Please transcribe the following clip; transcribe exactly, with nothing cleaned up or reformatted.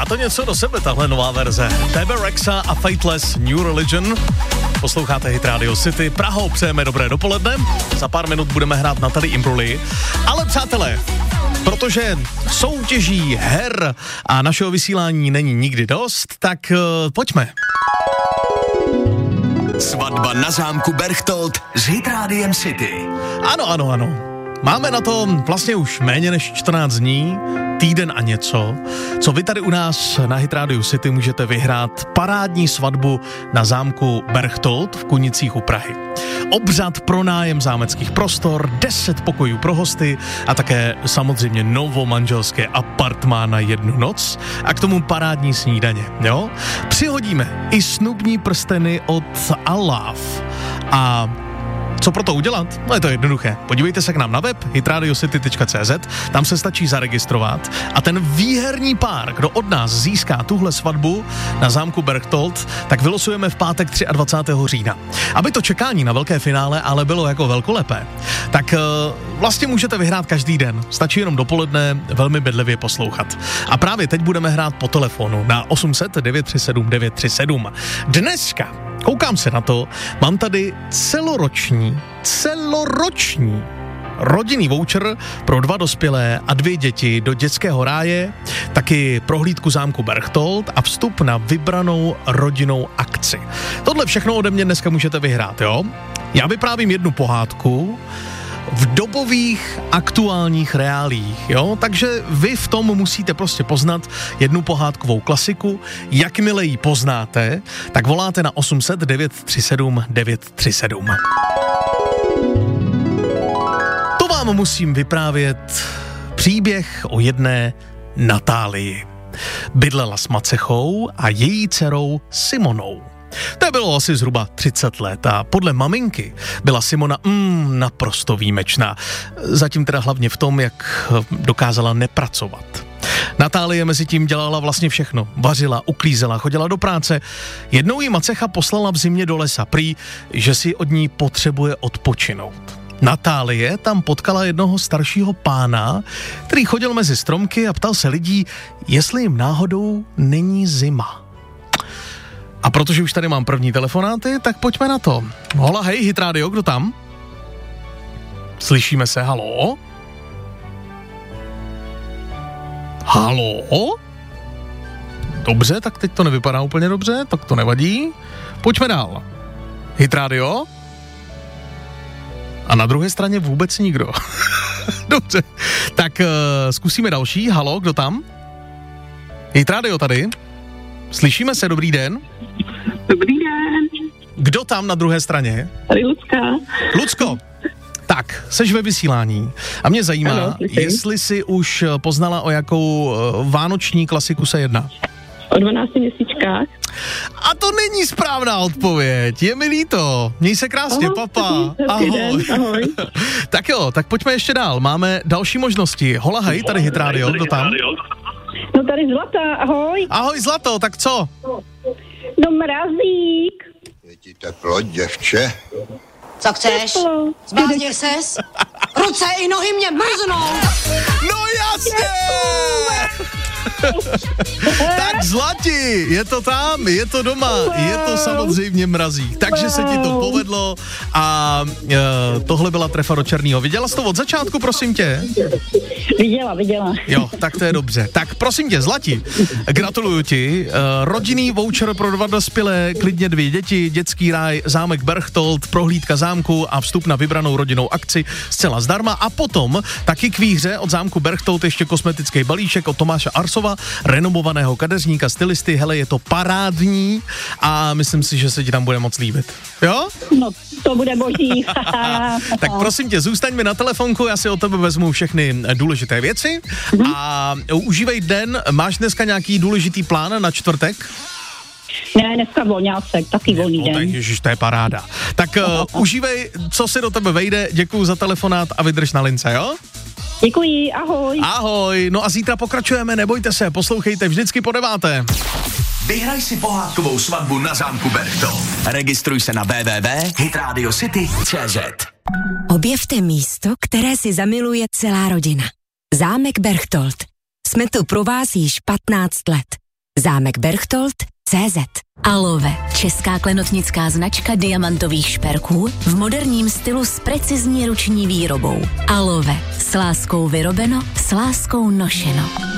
Má to něco do sebe, tahle nová verze. Bebe Rexha a Fateless New Religion. Posloucháte Hit Radio City. Praho, přejeme dobré dopoledne. Za pár minut budeme hrát Natalie Imbruglia. Ale přátelé, protože soutěží, her a našeho vysílání není nikdy dost, tak uh, pojďme. Svatba na zámku Berchtold s Hit Rádiem City. Ano, ano, ano. Máme na to vlastně už méně než čtrnáct dní, týden a něco, co vy tady u nás na Hit Radio City můžete vyhrát parádní svatbu na zámku Berchtold v Kunicích u Prahy. Obřad, pronájem zámeckých prostor, deset pokojů pro hosty a také samozřejmě novomanželské apartmá na jednu noc a k tomu parádní snídaně, jo? Přihodíme i snubní prsteny od Alaf a co pro to udělat? No je to jednoduché. Podívejte se k nám na web hitradiocity tečka cé zet, tam se stačí zaregistrovat a ten výherní pár, kdo od nás získá tuhle svatbu na zámku Berchtold, tak vylosujeme v pátek dvacátého třetího října. Aby to čekání na velké finále ale bylo jako velkolepé, tak uh, vlastně můžete vyhrát každý den. Stačí jenom dopoledne velmi bedlivě poslouchat. A právě teď budeme hrát po telefonu na osm set devět tři sedm devět tři sedm. Dneska koukám se na to, mám tady celoroční, celoroční rodinný voucher pro dva dospělé a dvě děti do dětského ráje, taky prohlídku zámku Berchtold a vstup na vybranou rodinnou akci. Tohle všechno ode mě dneska můžete vyhrát, jo? Já vyprávím jednu pohádku v dobových aktuálních reálích, jo? Takže vy v tom musíte prostě poznat jednu pohádkovou klasiku. Jakmile ji poznáte, tak voláte na osm set devět tři sedm devět tři sedm. To vám musím vyprávět příběh o jedné Natálii. Bydlela s macechou a její dcerou Simonou. To bylo asi zhruba třicet let a podle maminky byla Simona mm, naprosto výjimečná. Zatím teda hlavně v tom, jak dokázala nepracovat. Natálie mezi tím dělala vlastně všechno. Vařila, uklízela, chodila do práce. Jednou jí macecha poslala v zimě do lesa, prý, že si od ní potřebuje odpočinout. Natálie tam potkala jednoho staršího pána, který chodil mezi stromky a ptal se lidí, jestli jim náhodou není zima. A protože už tady mám první telefonáty, tak pojďme na to. Hola, hej, Hit Radio, kdo tam? Slyšíme se, halo? Halo? Dobře, tak teď to nevypadá úplně dobře, tak to nevadí. Pojďme dál. Hit Radio? A na druhé straně vůbec nikdo. Dobře, tak uh, zkusíme další. Halo, kdo tam? Hit Radio tady? Slyšíme se, dobrý den. Dobrý den. Kdo tam na druhé straně? Tady Lucka. Lucko, tak, seš ve vysílání a mě zajímá, ano, jestli jsi už poznala, o jakou vánoční klasiku se jedná. O dvanácti měsíčkách. A to není správná odpověď, je mi líto. Měj se krásně, aha, papa. Ahoj. Den, ahoj. Tak jo, tak pojďme ještě dál, máme další možnosti. Hola, hej, tady Hit Radio, kdo tam? No tady Zlata, ahoj. Ahoj Zlato, tak co? No mrazík. Je ti teplo, děvče? Co chceš? Zbláznil ses? Ruce i nohy mě mrznou. No jasně! Tak Zlati, je to tam, je to doma, je to samozřejmě mrazík, takže se ti to povedlo a e, tohle byla trefa do černýho. Viděla jsi to od začátku, prosím tě? Viděla, viděla. Jo, tak to je dobře. Tak prosím tě, Zlati, gratuluju ti. E, rodinný voucher pro dva dospělé, klidně dvě děti, dětský ráj, zámek Berchtold, prohlídka zámku a vstup na vybranou rodinnou akci zcela zdarma a potom taky k výhře od zámku Berchtold ještě kosmetický balíček od Tomáše Arsova, renomovaného kadeřníka, stylisty. Hele, je to parádní a myslím si, že se ti tam bude moc líbit. Jo? No, to bude boží. Tak prosím tě, zůstaň mi na telefonku, já si od tebe vezmu všechny důležité věci a užívej den. Máš dneska nějaký důležitý plán na čtvrtek? Ne, dneska volňácek, taky volný den. Tak ježiš, to je paráda. Tak uh, užívej, co si do tebe vejde, děkuju za telefonát a vydrž na lince, jo? Děkuji, ahoj. Ahoj, no a zítra pokračujeme, nebojte se, poslouchejte vždycky po deváté. Vyhraj si pohádkovou svatbu na zámku Berchtold. Registruj se na w w w tečka hitradiocity tečka cé zet. Objevte místo, které si zamiluje celá rodina. Zámek Berchtold. Jsme tu pro vás již patnáct let. Zámek Berchtold C Z. Alove, česká klenotnická značka diamantových šperků v moderním stylu s precizní ruční výrobou. Alove, s láskou vyrobeno, s láskou nošeno.